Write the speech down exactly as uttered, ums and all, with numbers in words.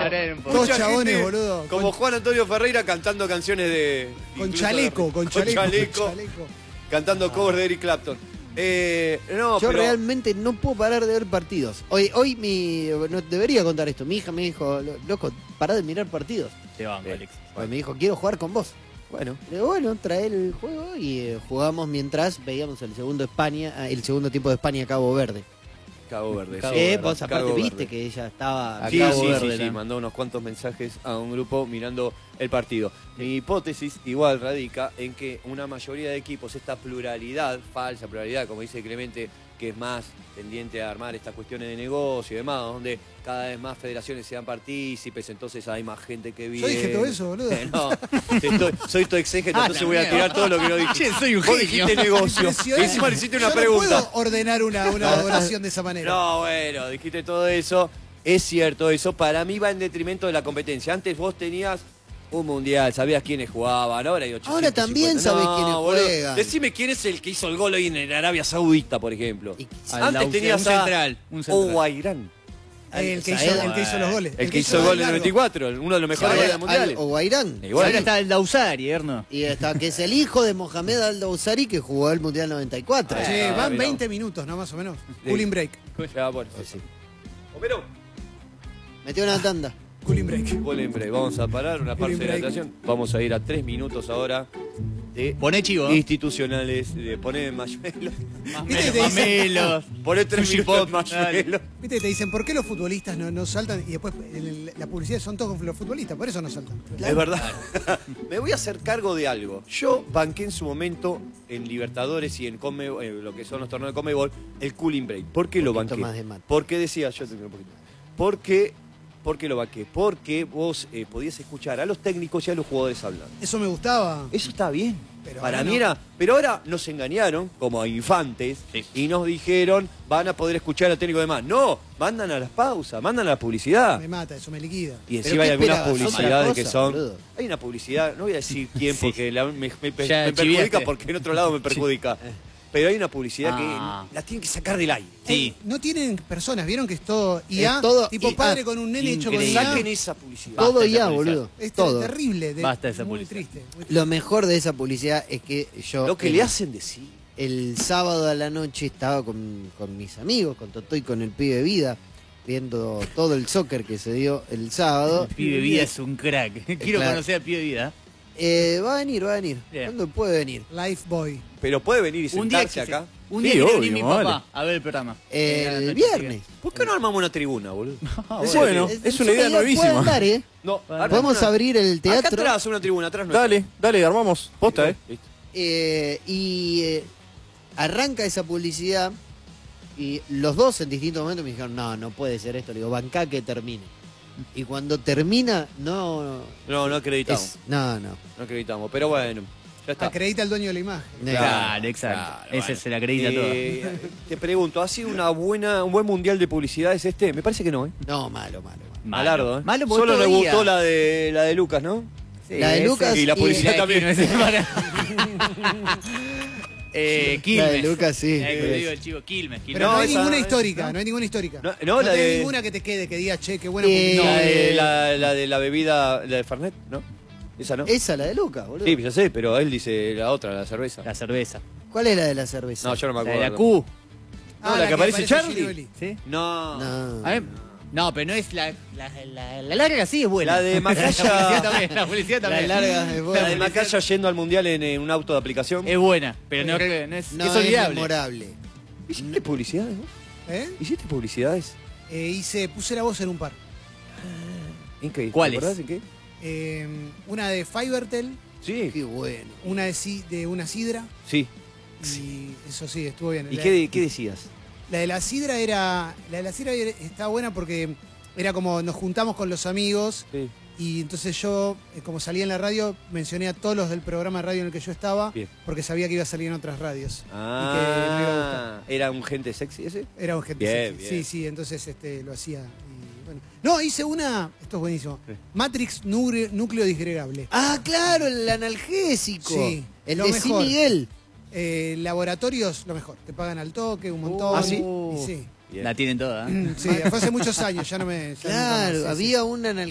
Paren un poco. Dos Mucha chabones, gente, boludo. Como Con, Juan Antonio Ferreira cantando canciones de... con incluso chaleco, de- con chaleco, chaleco, con chaleco. cantando covers de Eric Clapton. Eh, no, Yo pero... realmente no puedo parar de ver partidos. Hoy, hoy mi, no debería contar esto. Mi hija me dijo, loco, pará de mirar partidos. Te banco, Bien. Alex. Pues me dijo, quiero jugar con vos. Bueno, Le digo, bueno, trae el juego y eh, jugamos mientras veíamos el segundo España, ah, el segundo tiempo de España Cabo Verde. Cabo Verde. Cabo sí, Eh, verdad, vos aparte Cabo viste Verde. que ella estaba Sí, Cabo sí, Verde, sí, sí, ¿no? mandó unos cuantos mensajes a un grupo mirando el partido. Mi hipótesis igual radica en que una mayoría de equipos, esta pluralidad, falsa pluralidad, como dice Clemente, que es más tendiente a armar estas cuestiones de negocio y demás, donde cada vez más federaciones sean partícipes, entonces hay más gente que viene. Yo dije todo eso, boludo. No, te estoy- soy tu exégeta, Ah, entonces la voy a mierda. tirar todo lo que no dije. Che, soy un Vos genio. dijiste negocio. Impresionante. Encima le hiciste una Yo pregunta. No puedo ordenar una, una oración de esa manera. No, bueno, dijiste todo eso. Es cierto eso. Para mí va en detrimento de la competencia. Antes vos tenías un mundial, sabías quiénes jugaban. Ahora hay ochocientos Ahora también cincuenta. sabés No, quiénes boludo. juegan. Decime quién es el que hizo el gol hoy en Arabia Saudita, por ejemplo. Y- Al Antes Laus- tenías un a central, un central. Oguairán, El que, hizo, Saeda. el que hizo los goles. el que hizo el gol en el largo. noventa y cuatro, uno de los mejores goles Al mundiales. Oguairán. Igual. Ahora está el Dausari, Erno. Y está, que es el hijo de Mohamed Al-Dawsari que jugó el Mundial noventa y cuatro. Che, Ah, van mirá. veinte minutos, ¿no? Más o menos. Sí. Cooling break. Ya, bueno. Sí. Homero, Metió una tanda. Cooling break. gol en breve. Vamos a parar una parte de la break. natación. Vamos a ir a tres minutos ahora de Poné chivo. institucionales, de poner mashuelos. ¿Viste que Mamelos, te dicen- mamelos. Poner tres Sushi minutos pop, mashuelos. Viste que te dicen, ¿por qué los futbolistas no, no saltan? Y después en el- la publicidad son todos los futbolistas, por eso no saltan. Es verdad. Me voy a hacer cargo de algo. Yo banqué en su momento en Libertadores y en, Conme- en lo que son los torneos de Conmebol el cooling break. ¿Por qué lo Poquito banqué? más de mate. Porque decía, yo tengo un poquito. Porque, ¿por qué lo banqué? Porque vos eh, podías escuchar a los técnicos y a los jugadores hablando. Eso me gustaba. Eso está bien. Pero Para ahora mí no. era. Pero ahora nos engañaron, como a infantes, Sí. y nos dijeron, van a poder escuchar al técnico de más. No, mandan a las pausas, mandan a la publicidad. Me mata, eso me liquida. Y ¿Pero encima qué hay algunas esperabas? publicidades ¿Otra que cosa, son. boludo? Hay una publicidad, no voy a decir quién Sí. porque la- me, me- me Ya perjudica chiviaste. porque en otro lado me perjudica. Pero hay una publicidad Ah. que la tienen que sacar del aire. Sí. No tienen personas, vieron que es todo I A, Es todo tipo I A. padre con un nene hecho con Increíble. I A. Saquen esa publicidad. Basta Todo esa ya, publicidad. boludo. Es Todo. terrible. de- Basta esa muy publicidad. triste. muy triste. Lo mejor de esa publicidad es que yo Lo que el, le hacen decir. el sábado a la noche estaba con, con mis amigos, con Totó y con el pibe Vida, viendo todo el soccer que se dio el sábado. El pibe Vida es un crack. Quiero Claro. conocer al pibe Vida. Eh, va a venir, va a venir. Bien. ¿Cuándo puede venir? Life Boy. Pero puede venir y Un día sentarse que acá. Un Sí, día quiere obvio, venir mi vale. papá a ver el programa. Eh, la El noche viernes. ¿Por qué no armamos una tribuna, bolulo? Ah, Es bueno. bueno. Es una idea Puede nuevísima. andar, ¿eh? No, Bueno. armamos Podemos una- abrir el Acá teatro. atrás una tribuna, atrás no. Dale, dale, armamos. Posta, ¿eh? Listo. Eh, y eh, arranca esa publicidad y los dos en distintos momentos me dijeron, no, no puede ser esto. Le digo, bancá que termine. Y cuando termina, no... No, no acreditamos. es- no, no. No acreditamos. Pero bueno, ya está. Acredita al dueño de la imagen. Claro, exacto. claro, Ese bueno. se la acredita Eh, Te pregunto, ¿ha sido una buena, un buen mundial de publicidades este? Me parece que no, ¿eh? No, malo, malo. malo. todo. Malardo, ¿eh? Malo porque Solo le todavía- gustó la de, la de Lucas, ¿no? Sí, La de ese- Lucas Y la publicidad y la de también. Quilmes, para- eh, Quilmes. La de Lucas, sí. Eh, que digo el chivo, Quilmes. Quilmes. Pero no, No, hay esa- ninguna esa- histórica, no. no, hay ninguna histórica. No, no, la hay de- ninguna que te quede, que diga, che, qué buena Eh, publicidad. La de Eh, la, la de la bebida, la de Fernet, ¿no? Esa no. Esa, la de Lucas, boludo. Sí, ya sé, pero él dice la otra, la cerveza. La cerveza. ¿Cuál es la de la cerveza? No, yo no me La de acuerdo. la Q. No, la que aparece Charlie. Ginebri. ¿Sí? No. No. A ver, no, pero no es la, la, la, la larga, sí es buena. La de Macaya. La publicidad también. La publicidad La también. larga es buena. La de Macaya yendo al mundial en, en un auto de aplicación. Es buena, pero no, no es, No es es olvidable. memorable. ¿Hiciste publicidades vos? ¿Eh? ¿Hiciste publicidades? Eh, hice, puse la voz en un par. ¿En qué? ¿Cuáles? ¿Te acordás en qué? Eh, una de Fivertel, Sí. Qué bueno. una de, si- de una sidra. Sí. Y eso sí, estuvo bien. ¿Y La- qué, qué decías? La de la sidra era. La de la sidra era- está buena porque era como nos juntamos con los amigos Sí. y entonces yo, eh, como salía en la radio, mencioné a todos los del programa de radio en el que yo estaba Bien. porque sabía que iba a salir en otras radios. Y que me iba a gustar. Ah, ¿era un gente sexy ese? Era un gente Bien, sexy. bien. Sí, sí, entonces este, lo hacía. y, bueno. No, hice una. Esto es buenísimo. Sí. Matrix núcleo, núcleo disgregable. Ah, claro, el analgésico. Sí, el lo de Sin mejor. Miguel. Eh, laboratorios, lo mejor. Te pagan al toque, un montón. ¿Ah, sí? Y sí. Bien. La tienen toda. ¿eh? Sí, fue hace muchos años, ya no me. ya nunca más, Claro, sí, sí. había un